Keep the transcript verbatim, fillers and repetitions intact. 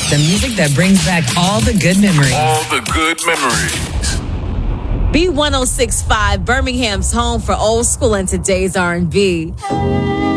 The music that brings back all the good memories. All the good memories. B one oh six point five, Birmingham's home for old school and today's R and B.